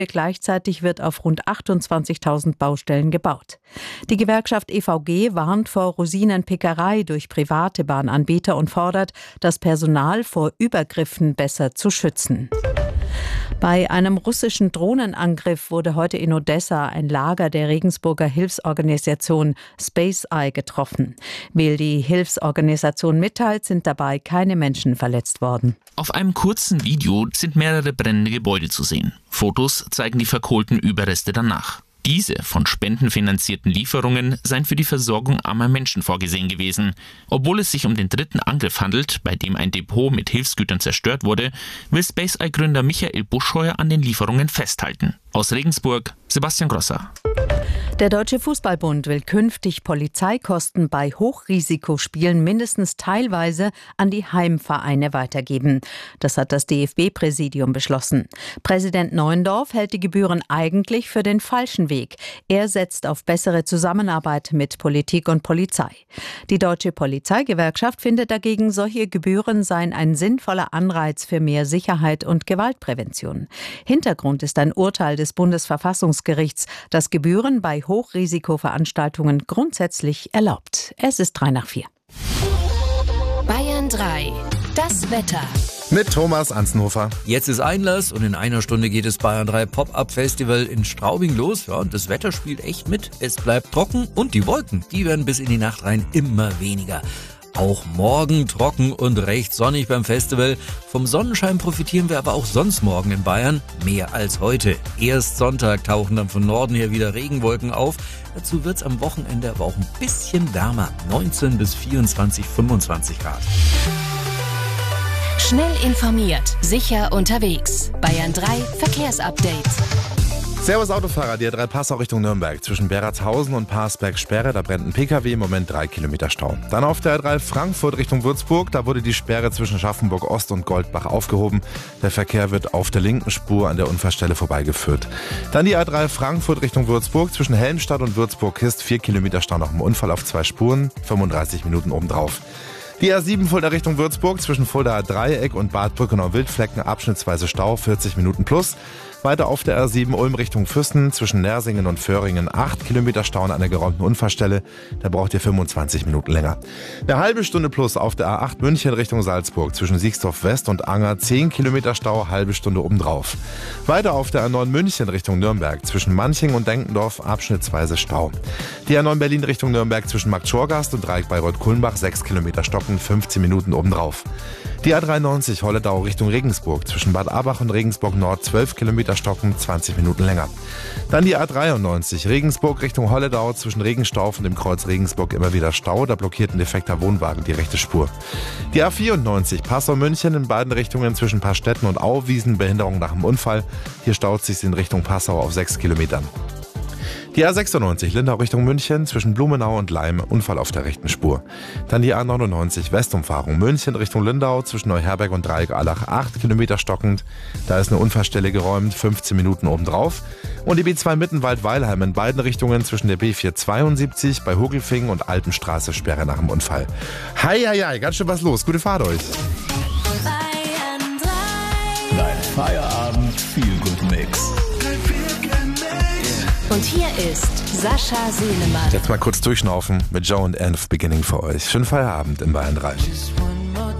Gleichzeitig wird auf rund 28.000 Baustellen gebaut. Die Gewerkschaft EVG warnt vor Rosinenpickerei durch private Bahnanbieter und fordert, das Personal vor Übergriffen besser zu schützen. Bei einem russischen Drohnenangriff wurde heute in Odessa ein Lager der Regensburger Hilfsorganisation Space Eye getroffen. Wie die Hilfsorganisation mitteilt, sind dabei keine Menschen verletzt worden. Auf einem kurzen Video sind mehrere brennende Gebäude zu sehen. Fotos zeigen die verkohlten Überreste danach. Diese von Spenden finanzierten Lieferungen seien für die Versorgung armer Menschen vorgesehen gewesen. Obwohl es sich um den dritten Angriff handelt, bei dem ein Depot mit Hilfsgütern zerstört wurde, will Space Eye-Gründer Michael Buscheuer an den Lieferungen festhalten. Aus Regensburg, Sebastian Grosser. Der Deutsche Fußballbund will künftig Polizeikosten bei Hochrisikospielen mindestens teilweise an die Heimvereine weitergeben. Das hat das DFB-Präsidium beschlossen. Präsident Neuendorf hält die Gebühren eigentlich für den falschen Weg. Er setzt auf bessere Zusammenarbeit mit Politik und Polizei. Die Deutsche Polizeigewerkschaft findet dagegen, solche Gebühren seien ein sinnvoller Anreiz für mehr Sicherheit und Gewaltprävention. Hintergrund ist ein Urteil des Bundesverfassungsgerichts, das Gebühren bei Hochrisikoveranstaltungen grundsätzlich erlaubt. Es ist 3:04. Bayern 3. Das Wetter. Mit Thomas Anzenhofer. Jetzt ist Einlass und in einer Stunde geht das Bayern 3 Pop-Up-Festival in Straubing los. Ja, und das Wetter spielt echt mit. Es bleibt trocken und die Wolken, die werden bis in die Nacht rein immer weniger. Auch morgen trocken und recht sonnig beim Festival. Vom Sonnenschein profitieren wir aber auch sonst morgen in Bayern mehr als heute. Erst Sonntag tauchen dann von Norden her wieder Regenwolken auf. Dazu wird's am Wochenende aber auch ein bisschen wärmer. 19 bis 24, 25 Grad. Schnell informiert, sicher unterwegs. Bayern 3 Verkehrsupdate. Servus Autofahrer, die A3 Passau Richtung Nürnberg. Zwischen Beratshausen und Parsberg-Sperre, da brennt ein PKW, im Moment 3 Kilometer Stau. Dann auf der A3 Frankfurt Richtung Würzburg, da wurde die Sperre zwischen Schaffenburg Ost und Goldbach aufgehoben. Der Verkehr wird auf der linken Spur an der Unfallstelle vorbeigeführt. Dann die A3 Frankfurt Richtung Würzburg, zwischen Helmstadt und Würzburg-Kist, 4 Kilometer Stau nach dem Unfall auf 2 Spuren, 35 Minuten obendrauf. Die A7 Fulda Richtung Würzburg, zwischen Fuldaer Dreieck und Bad Brückenau-Wildflecken, abschnittsweise Stau, 40 Minuten plus. Weiter auf der A7 Ulm Richtung Füssen, zwischen Nersingen und Föhringen, 8 Kilometer Stau an einer geräumten Unfallstelle. Da braucht ihr 25 Minuten länger. Eine halbe Stunde plus auf der A8 München Richtung Salzburg, zwischen Siegsdorf West und Anger, 10 Kilometer Stau, halbe Stunde obendrauf. Weiter auf der A9 München Richtung Nürnberg, zwischen Manching und Denkendorf, abschnittsweise Stau. Die A9 Berlin Richtung Nürnberg, zwischen Markt-Schorgast und Dreieck Bayreuth-Kulmbach, 6 Kilometer stocken, 15 Minuten obendrauf. Die A93 Holledau Richtung Regensburg, zwischen Bad Abach und Regensburg Nord, 12 Kilometer stocken, 20 Minuten länger. Dann die A93 Regensburg Richtung Holledau, zwischen Regenstauf und dem Kreuz Regensburg immer wieder Stau, da blockiert ein defekter Wohnwagen die rechte Spur. Die A94 Passau-München in beiden Richtungen zwischen Paarstetten und Auwiesen, Behinderung nach dem Unfall. Hier staut sich in Richtung Passau auf 6 Kilometern. Die A96 Lindau Richtung München, zwischen Blumenau und Leim, Unfall auf der rechten Spur. Dann die A99 Westumfahrung München Richtung Lindau, zwischen Neuherberg und Dreieck-Allach, 8 Kilometer stockend. Da ist eine Unfallstelle geräumt, 15 Minuten obendrauf. Und die B2 Mittenwald-Weilheim in beiden Richtungen zwischen der B472 bei Hugelfingen und Alpenstraße, Sperre nach dem Unfall. Hei, ganz schön was los. Gute Fahrt euch. Dein Feierabend-Feel-Good-Mix. Und hier ist Sascha Selemann. Jetzt mal kurz durchschnaufen mit Joe und Anne Beginning für euch. Schönen Feierabend in Bayern 3.